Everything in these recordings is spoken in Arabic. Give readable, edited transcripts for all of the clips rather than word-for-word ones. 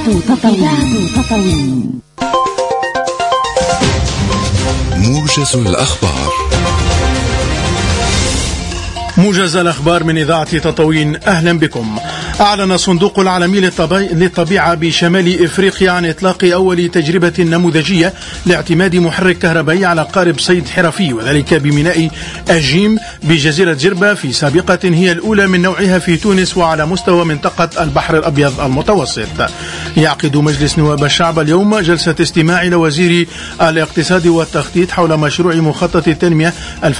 تطاوين. موجز الأخبار. موجز الأخبار من إذاعة تطاوين، أهلا بكم. أعلن الصندوق العالمي للطبيعة بشمال إفريقيا عن إطلاق أول تجربة نموذجية لاعتماد محرك كهربائي على قارب صيد حرفي، وذلك بميناء أجيم بجزيرة جربة، في سابقة هي الأولى من نوعها في تونس وعلى مستوى منطقة البحر الأبيض المتوسط. يعقد مجلس نواب الشعب اليوم جلسة استماع لوزير الاقتصاد والتخطيط حول مشروع مخطط التنمية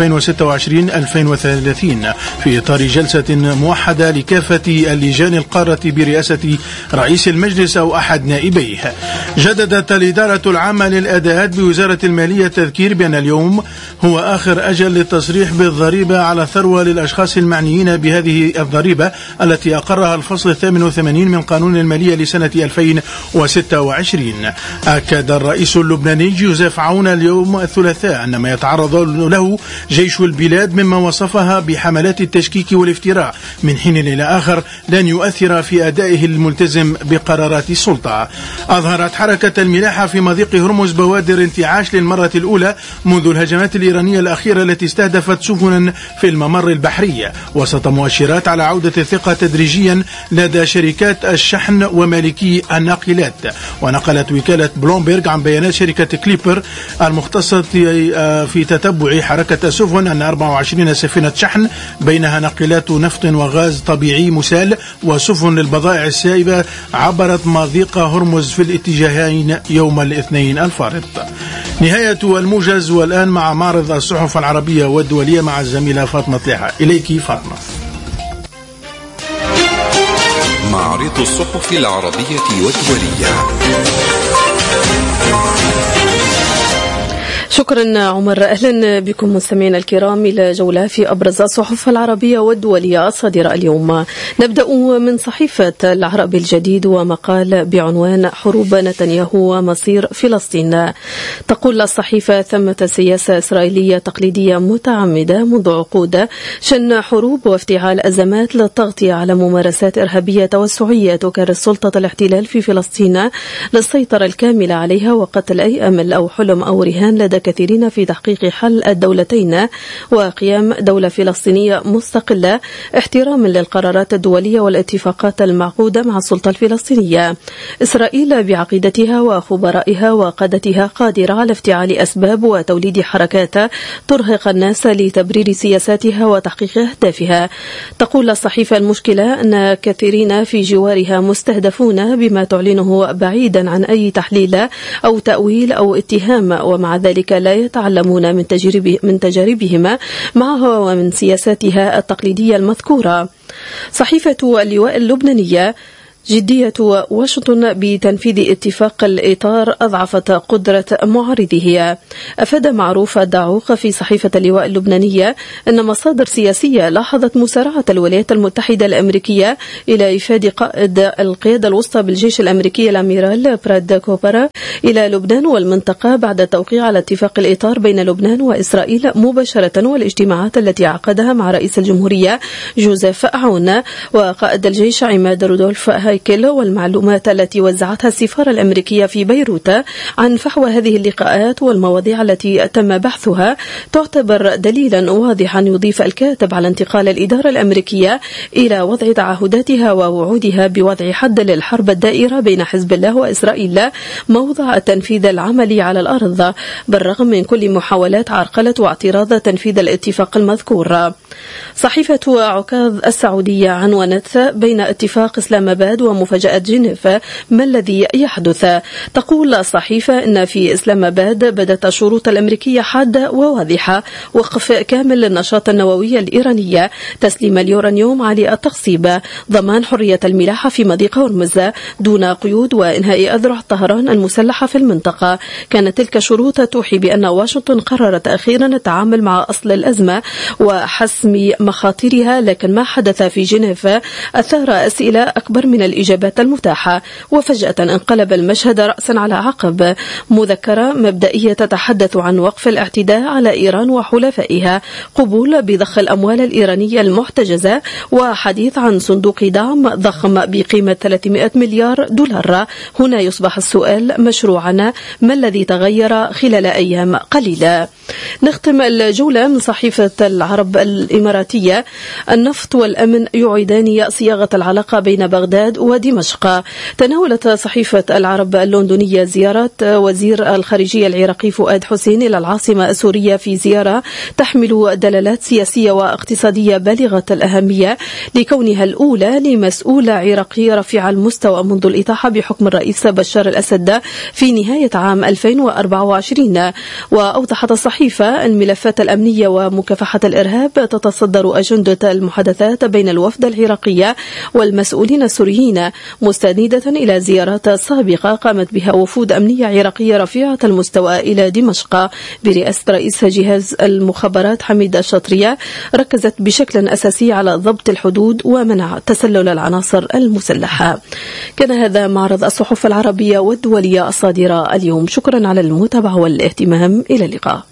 2026-2030 في إطار جلسة موحدة لكافة اللجان القارة برئاسة رئيس المجلس أو أحد نائبيه. جددت الإدارة العامة للأداءات بوزارة المالية تذكير بأن اليوم هو آخر أجل للتصريح بالضريبة على الثروة للأشخاص المعنيين بهذه الضريبة التي أقرها الفصل 88 من قانون المالية لسنة 2026. أكد الرئيس اللبناني جوزيف عون اليوم الثلاثاء أن ما يتعرض له جيش البلاد مما وصفها بحملات التشكيك والافتراء من حين إلى آخر لن يؤثر في أدائه الملتزم بقرارات السلطة. أظهرت حركة الملاحة في مضيق هرمز بوادر انتعاش للمرة الأولى منذ الهجمات الإيرانية الأخيرة التي استهدفت سفنا في الممر البحري، وسط مؤشرات على عودة الثقة تدريجيا لدى شركات الشحن ومالكي الناقلات. ونقلت وكالة بلومبرغ عن بيانات شركة كليبر المختصة في تتبع حركة السفن أن 24 سفينة شحن بينها ناقلات نفط وغاز طبيعي مسال وسفن للبضائع السائبة عبرت مضيق هرمز في الاتجاهين يوم الاثنين الفارط. نهاية الموجز، والآن مع معرض الصحف العربية والدولية مع الزميلة فاطمة طليحة. إليك فاطمة. معرض الصحف العربية والدولية. شكرا عمر. أهلا بكم مستمعينا الكرام إلى جولة في أبرز الصحف العربية والدولية الصادرة اليوم. نبدأ من صحيفة العرب الجديد ومقال بعنوان حروب نتنياهو ومصير فلسطين. تقول الصحيفة: ثمة سياسة إسرائيلية تقليدية متعمدة منذ عقود شن حروب وافتعال أزمات للتغطية على ممارسات إرهابية توسعية تكرس سلطة الاحتلال في فلسطين للسيطرة الكاملة عليها وقتل أي أمل أو حلم أو رهان لدى كثيرين في تحقيق حل الدولتين وقيام دولة فلسطينية مستقلة احتراما للقرارات الدولية والاتفاقات المعقودة مع السلطة الفلسطينية. إسرائيل بعقيدتها وخبرائها وقادتها قادرة على افتعال أسباب وتوليد حركات ترهق الناس لتبرير سياساتها وتحقيق أهدافها. تقول الصحيفة: المشكلة أن كثيرين في جوارها مستهدفون بما تعلنه بعيدا عن أي تحليل أو تأويل أو اتهام، ومع ذلك لا يتعلمون من تجاربهم معها ومن سياساتها التقليدية المذكورة. صحيفة اللواء اللبنانية: جدية واشنطن بتنفيذ اتفاق الإطار أضعفت قدرة معارضه. أفاد معروف الدعوق في صحيفة اللواء اللبنانية أن مصادر سياسية لاحظت مسارعة الولايات المتحدة الأمريكية إلى إفاد قائد القيادة الوسطى بالجيش الأمريكي الأميرال براد كوبر إلى لبنان والمنطقة بعد التوقيع على اتفاق الإطار بين لبنان وإسرائيل مباشرة، والاجتماعات التي عقدها مع رئيس الجمهورية جوزيف عون وقائد الجيش عماد رودولف هايكل، والمعلومات التي وزعتها السفارة الأمريكية في بيروت عن فحوى هذه اللقاءات والمواضيع التي تم بحثها تعتبر دليلا واضحا يضيف الكاتب على انتقال الإدارة الأمريكية إلى وضع تعهداتها ووعودها بوضع حد للحرب الدائرة بين حزب الله وإسرائيل موضع التنفيذ العملي على الأرض، بالرغم من كل محاولات عرقلة واعتراض تنفيذ الاتفاق المذكور. صحيفة عكاظ السعودية عنونت: بين اتفاق إسلام آباد ومفاجأة جنيف ما الذي يحدث؟ تقول الصحيفة أن في إسلام آباد بدت الشروط الأمريكية حادة وواضحة: وقف كامل للنشاط النووي الإيراني، تسليم اليورانيوم عالي التخصيب، ضمان حرية الملاحة في مضيق هرمز دون قيود، وإنهاء أذرع طهران المسلحة في المنطقة. كانت تلك شروط توحي بأن واشنطن قررت أخيرا التعامل مع أصل الأزمة وحسم مخاطرها، لكن ما حدث في جنيف أثار أسئلة أكبر من الإجابات المتاحة، وفجأة انقلب المشهد رأسا على عقب. مذكرة مبدئية تتحدث عن وقف الاعتداء على إيران وحلفائها، قبول بضخ الأموال الإيرانية المحتجزة، وحديث عن صندوق دعم ضخم بقيمة 300 مليار دولار. هنا يصبح السؤال مشروعا: ما الذي تغير خلال أيام قليلة؟ نختم الجولة من صحيفة العرب الإماراتية: النفط والأمن يعيدان صياغة العلاقة بين بغداد ودمشق. تناولت صحيفة العرب اللندنية زيارة وزير الخارجية العراقي فؤاد حسين إلى العاصمة السورية في زيارة تحمل دلالات سياسية واقتصادية بالغة الأهمية، لكونها الأولى لمسؤول عراقي رفيع المستوى منذ الإطاحة بحكم الرئيس بشار الأسد في نهاية عام 2024. وأوضحت الصحيفة أن الملفات الأمنية ومكافحة الإرهاب تتصدر أجندة المحادثات بين الوفد العراقي والمسؤولين السوريين، مستندة إلى زيارات سابقة قامت بها وفود أمنية عراقية رفيعة المستوى إلى دمشق برئاسة رئيس جهاز المخابرات حميد الشاطرية، ركزت بشكل أساسي على ضبط الحدود ومنع تسلل العناصر المسلحة. كان هذا معرض الصحف العربية والدولية الصادرة اليوم. شكرا على المتابعة والاهتمام. إلى اللقاء.